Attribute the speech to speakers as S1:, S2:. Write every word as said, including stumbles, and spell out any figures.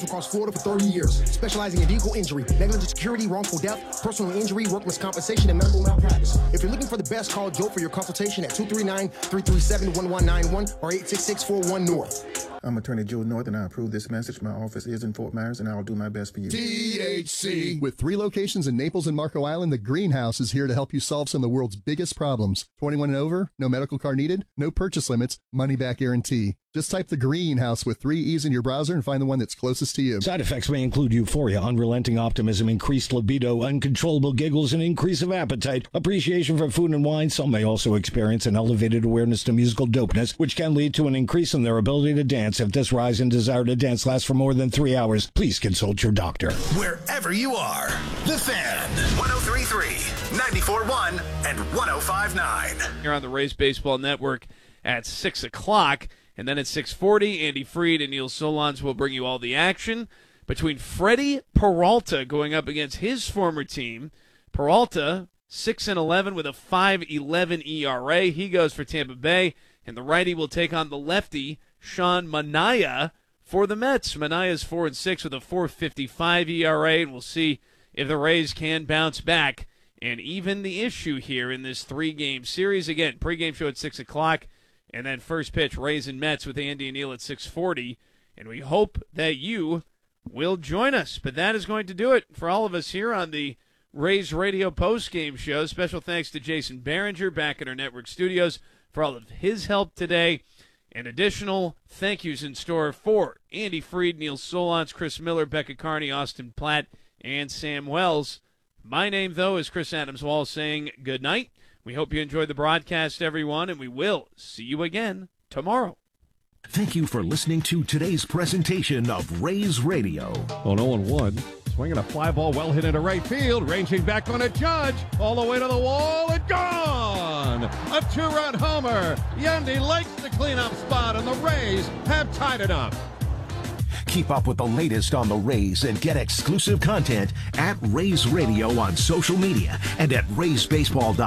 S1: Across Florida for thirty years, specializing in vehicle injury, negligent security, wrongful death, personal injury, workman's compensation, and medical malpractice. If you're looking for the best, call Joe for your consultation at two three nine, three three seven, one one nine one or eight six six, four one, North.
S2: I'm Attorney Joe North, and I approve this message. My office is in Fort Myers, and I'll do my best for you.
S3: T H C. With three locations in Naples and Marco Island, the Greenhouse is here to help you solve some of the world's biggest problems. twenty-one and over, no medical card needed, no purchase limits, money-back guarantee. Just type the Greenhouse with three E's in your browser and find the one that's closest to you.
S4: Side effects may include euphoria, unrelenting optimism, increased libido, uncontrollable giggles, and increase of appetite, appreciation for food and wine. Some may also experience an elevated awareness to musical dopeness, which can lead to an increase in their ability to dance. If this rise in desire to dance lasts for more than three hours, please consult your doctor.
S5: Wherever you are, The Fan, one oh three point three, ninety-four point one, and one oh five point nine.
S6: You're on the Rays Baseball Network at six o'clock. And then at six forty, Andy Freed and Neil Solondz will bring you all the action between Freddie Peralta going up against his former team. Peralta, six and eleven with a five eleven E R A. He goes for Tampa Bay. And the righty will take on the lefty, Sean Manaea, for the Mets. Manaea's four and six with a four fifty-five E R A. And we'll see if the Rays can bounce back. And even the issue here in this three-game series. Again, pregame show at six o'clock. And then first pitch, Rays and Mets with Andy and Neil at six forty. And we hope that you will join us. But that is going to do it for all of us here on the Rays Radio postgame show. Special thanks to Jason Behringer back at our network studios for all of his help today. And additional thank yous in store for Andy Freed, Neil Solondz, Chris Miller, Becca Carney, Austin Platt, and Sam Wells. My name, though, is Chris Adams-Wall saying good night. We hope you enjoyed the broadcast, everyone, and we will see you again tomorrow.
S5: Thank you for listening to today's presentation of Rays Radio.
S7: On oh and one, swinging a fly ball well hit into right field, ranging back on a Judge, all the way to the wall and gone! A two-run homer. Yandy likes the cleanup spot, and the Rays have tied it up.
S5: Keep up with the latest on the Rays and get exclusive content at Rays Radio on social media and at rays baseball dot com.